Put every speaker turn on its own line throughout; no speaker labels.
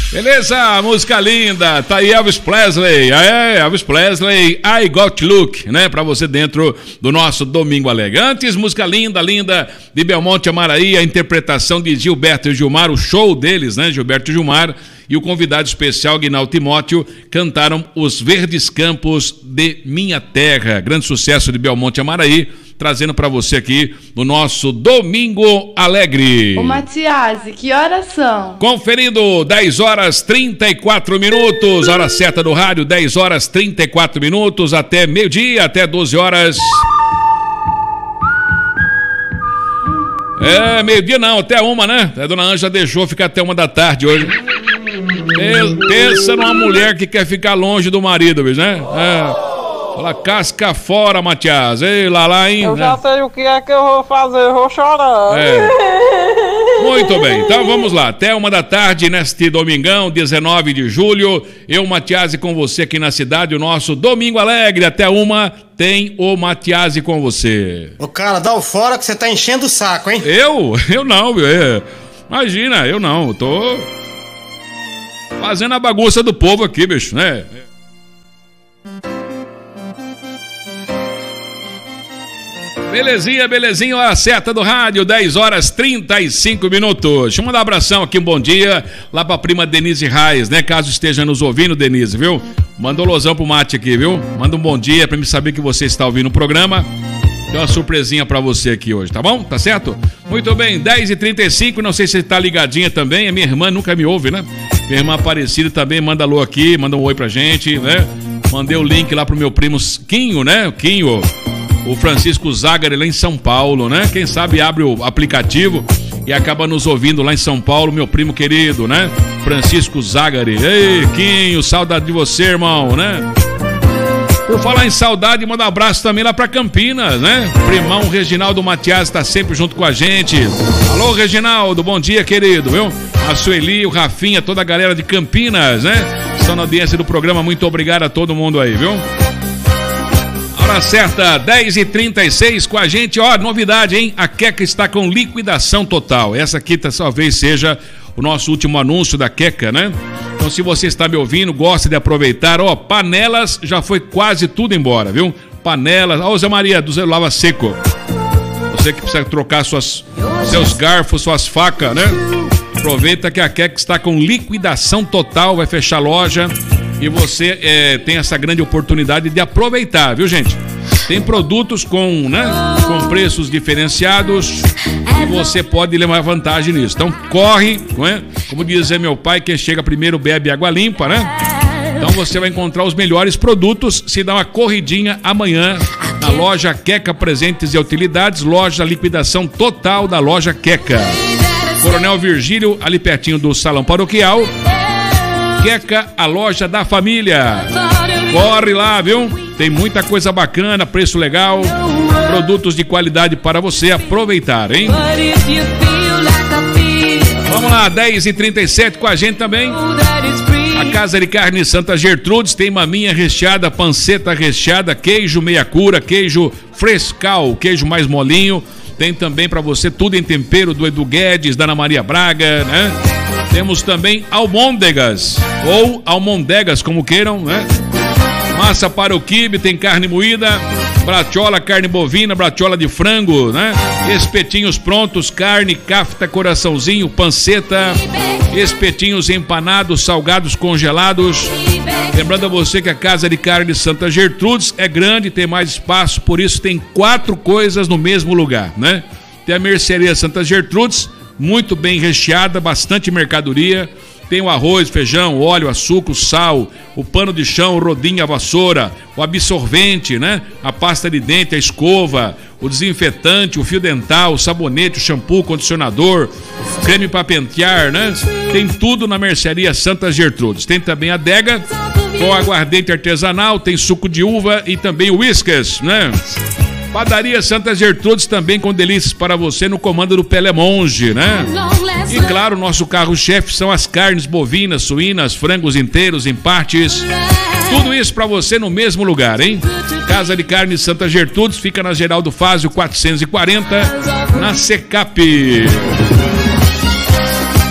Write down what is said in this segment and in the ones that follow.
Beleza, música linda, tá aí Elvis Presley, Elvis Presley, I Got Look, né, pra você dentro do nosso Domingo Alegre. Antes, música linda, de Belmonte Amaraí, a interpretação de Gilberto e Gilmar, o show deles, né, Gilberto e Gilmar, e o convidado especial, Guinaldo Timóteo, cantaram Os Verdes Campos de Minha Terra, grande sucesso de Belmonte Amaraí, trazendo para você aqui no nosso Domingo Alegre.
Ô Matiasi, que horas são?
Conferindo, 10h34, hora certa do rádio, 10h34, até meio-dia, até 12h. Meio-dia não, até 1, né? A dona Ângela deixou ficar até 1 da tarde hoje. Pensa numa mulher que quer ficar longe do marido, né? Fala, casca fora, Matias. Ei, lá, hein?
Eu já sei o que é que eu vou fazer, eu vou chorar.
Muito bem, então vamos lá. Até 1 da tarde, neste domingão, 19 de julho. Eu, Matias, com você aqui na cidade, o nosso Domingo Alegre. Até 1 tem o Matias com você.
Ô, cara, dá o fora que você tá enchendo o saco, hein?
Eu não, imagina, eu não. Eu tô fazendo a bagunça do povo aqui, bicho, né? Belezinha, a seta do rádio, 10h35. Deixa eu mandar um abração aqui, um bom dia lá pra prima Denise Reis, né? Caso esteja nos ouvindo, Denise, viu? Manda um losão pro mate aqui, viu? Manda um bom dia pra me saber que você está ouvindo o programa. Tem uma surpresinha pra você aqui hoje, tá bom? Tá certo? Muito bem, 10h35, não sei se você tá ligadinha também, a minha irmã nunca me ouve, né? Minha irmã Aparecida também, manda alô aqui, manda um oi pra gente, né? Mandei o link lá pro meu primo Quinho, né? Quinho, o Francisco Zagari lá em São Paulo, né? Quem sabe abre o aplicativo e acaba nos ouvindo lá em São Paulo, meu primo querido, né? Francisco Zagari. Ei, Quinho, saudade de você, irmão, né? Por falar em saudade, manda um abraço também lá pra Campinas, né? Primão Reginaldo Matias tá sempre junto com a gente. Alô, Reginaldo, bom dia, querido, viu? A Sueli, o Rafinha, toda a galera de Campinas, né? Estão na audiência do programa, muito obrigado a todo mundo aí, viu? Hora certa, 10h36 com a gente, ó, novidade, hein? A Queca está com liquidação total. Essa aqui talvez seja o nosso último anúncio da Queca, né? Então, se você está me ouvindo, gosta de aproveitar, ó, panelas, já foi quase tudo embora, viu? Panelas, ó, Zé Maria, do Zé Lava Seco. Você que precisa trocar seus garfos, suas facas, né? Aproveita que a Queca está com liquidação total, vai fechar a loja e você tem essa grande oportunidade de aproveitar, viu, gente? Tem produtos com preços diferenciados e você pode levar vantagem nisso. Então corre, não é? Como dizia meu pai, quem chega primeiro bebe água limpa, né? Então você vai encontrar os melhores produtos se dá uma corridinha amanhã na loja Queca Presentes e Utilidades, loja liquidação total da loja Queca. Coronel Virgílio, ali pertinho do Salão Paroquial. Queca, a loja da família. Corre lá, viu? Tem muita coisa bacana, preço legal, produtos de qualidade para você aproveitar, hein? Vamos lá, 10h37 com a gente também. A Casa de Carne Santa Gertrudes tem maminha recheada, panceta recheada, queijo meia cura, queijo frescal, queijo mais molinho. Tem também para você tudo em tempero do Edu Guedes, da Ana Maria Braga, né? Temos também almôndegas, ou almondegas, como queiram, né? Massa para o quibe, tem carne moída, bratiola, carne bovina, bratiola de frango, né? Espetinhos prontos, carne, cafta, coraçãozinho, panceta, espetinhos empanados, salgados congelados. Lembrando a você que a Casa de Carne Santa Gertrudes é grande, tem mais espaço, por isso tem 4 coisas no mesmo lugar, né? Tem a Mercearia Santa Gertrudes, muito bem recheada, bastante mercadoria. Tem o arroz, feijão, óleo, açúcar, sal, o pano de chão, o rodinho, a vassoura, o absorvente, né? A pasta de dente, a escova, o desinfetante, o fio dental, o sabonete, o shampoo, o condicionador, creme para pentear, né? Tem tudo na Mercearia Santa Gertrudes. Tem também a adega com aguardente artesanal, tem suco de uva e também uísques, né? Padaria Santa Gertrudes também com delícias para você no comando do Pelé Monge, né? E claro, nosso carro-chefe são as carnes bovinas, suínas, frangos inteiros em partes. Tudo isso para você no mesmo lugar, hein? Casa de Carne Santa Gertrudes fica na Geraldo Fázio 440, na Secap.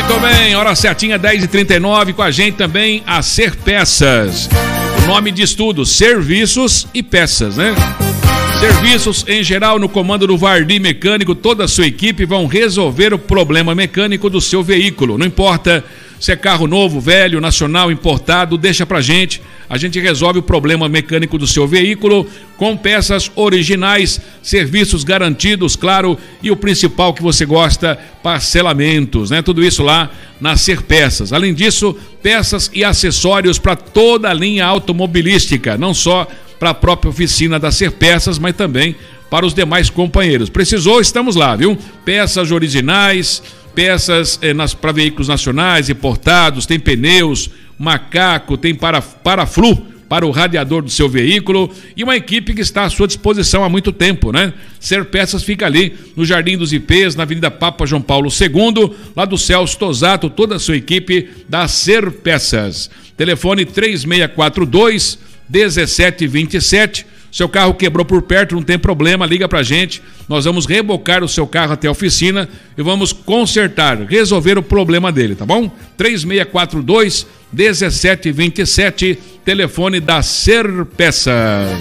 Muito bem, hora certinha, 10h39, com a gente também a Ser Peças. O nome diz tudo, serviços e peças, né? Serviços em geral no comando do Vardi Mecânico, toda a sua equipe vão resolver o problema mecânico do seu veículo. Não importa se é carro novo, velho, nacional, importado, deixa pra gente. A gente resolve o problema mecânico do seu veículo com peças originais, serviços garantidos, claro, e o principal que você gosta, parcelamentos, né? Tudo isso lá na Ser Peças. Além disso, peças e acessórios para toda a linha automobilística, não só para a própria oficina da Ser Peças, mas também para os demais companheiros. Precisou, estamos lá, viu? Peças originais, peças para veículos nacionais, importados, tem pneus, macaco, tem paraflu para o radiador do seu veículo e uma equipe que está à sua disposição há muito tempo, né? Ser Peças fica ali no Jardim dos Ipês, na Avenida Papa João Paulo II, lá do Celso Tosato, toda a sua equipe da Ser Peças. Telefone 3642-1727. Seu carro quebrou por perto, não tem problema, liga pra gente. Nós vamos rebocar o seu carro até a oficina e vamos consertar, resolver o problema dele, tá bom? 3642-1727, telefone da Ser Peças.